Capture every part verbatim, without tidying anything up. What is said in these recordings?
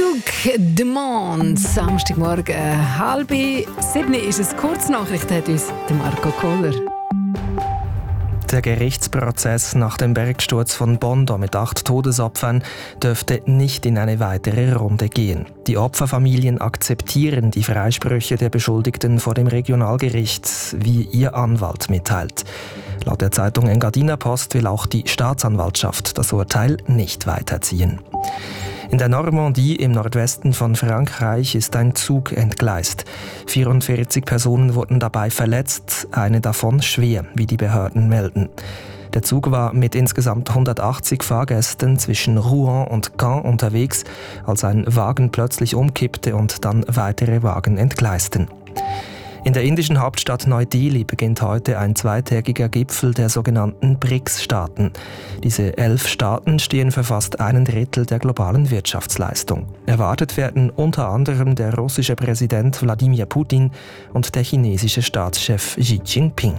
Luc Demons. Samstagmorgen, halb sieben ist es. Kurznachricht hat uns Marco Kohler. Der Gerichtsprozess nach dem Bergsturz von Bondo mit acht Todesopfern dürfte nicht in eine weitere Runde gehen. Die Opferfamilien akzeptieren die Freisprüche der Beschuldigten vor dem Regionalgericht, wie ihr Anwalt mitteilt. Laut der Zeitung Engadiner Post will auch die Staatsanwaltschaft das Urteil nicht weiterziehen. In der Normandie im Nordwesten von Frankreich ist ein Zug entgleist. vierundvierzig Personen wurden dabei verletzt, eine davon schwer, wie die Behörden melden. Der Zug war mit insgesamt hundertachtzig Fahrgästen zwischen Rouen und Caen unterwegs, als ein Wagen plötzlich umkippte und dann weitere Wagen entgleisten. In der indischen Hauptstadt Neu-Delhi beginnt heute ein zweitägiger Gipfel der sogenannten B R I C S-Staaten. Diese elf Staaten stehen für fast einen Drittel der globalen Wirtschaftsleistung. Erwartet werden unter anderem der russische Präsident Wladimir Putin und der chinesische Staatschef Xi Jinping.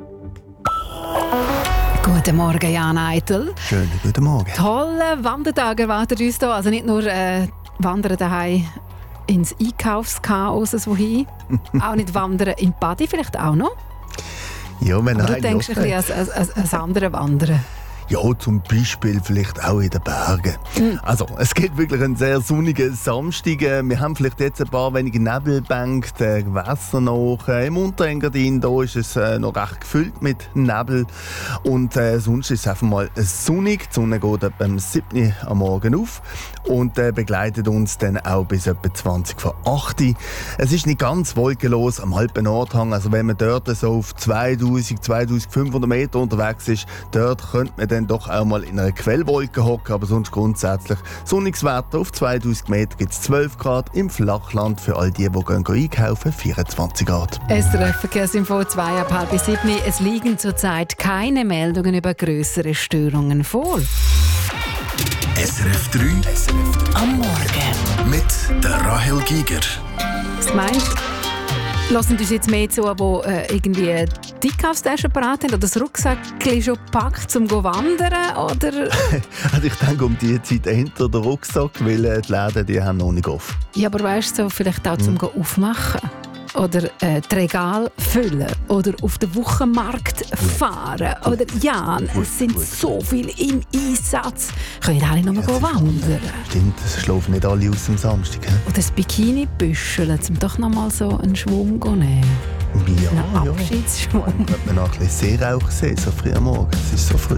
Guten Morgen, Jan Eitel. Schönen guten Morgen. Tolle Wandertage erwartet uns hier. Also nicht nur äh, Wandern daheim ins Einkaufschaos, wohin. Auch nicht wandern in Badi, vielleicht auch noch. Ja, wenn Aber du denkst ein bisschen an, an, an, an andere Wandern. Ja, zum Beispiel vielleicht auch in den Bergen. Mhm. Also, es geht wirklich ein sehr sonniger Samstag. Wir haben vielleicht jetzt ein paar wenige Nebelbänke, der Gewässer noch. Im Unterengadin da ist es noch recht gefüllt mit Nebel. Und äh, sonst ist es einfach mal sonnig. Die Sonne geht etwa um sieben Uhr am Morgen auf und äh, begleitet uns dann auch bis etwa zwanzig vor acht Uhr. Es ist nicht ganz wolkenlos am halben Nordhang. Also wenn man dort so auf zweitausend, zweitausendfünfhundert Meter unterwegs ist, dort könnte man dann doch auch mal in einer Quellwolke hocken, aber sonst grundsätzlich sonniges Wetter. Auf zweitausend Meter gibt es zwölf Grad, im Flachland für all die, die gehen einkaufen, vierundzwanzig Grad. S R F Verkehrsinfo zwei ab halb sieben. Es liegen zurzeit keine Meldungen über grössere Störungen vor. S R F drei S R F drei am Morgen mit der Rahel Giger. Was meinst du? Hören uns jetzt mehr zu, die äh, irgendwie die Einkaufstaschen parat haben oder das Rucksäckchen schon gepackt, um zu wandern? Oder? Also ich denke um die Zeit hinter den Rucksack, weil äh, die Läden die haben noch nicht offen. Ja, aber weißt du, so vielleicht auch zum hm. Aufmachen? Oder äh, das Regal füllen oder auf den Wochenmarkt fahren. Oder ja, es sind so viele im Einsatz. Können alle noch mal ja, wandern? Stimmt, es schlafen nicht alle aus dem Samstag. He? Oder das Bikini büscheln, um doch noch mal so einen Schwung zu nehmen. Ja, einen Abschiedsschwung. Ja. Hat man noch ein bisschen Seerauch gesehen, so früh am Morgen. Es ist so früh.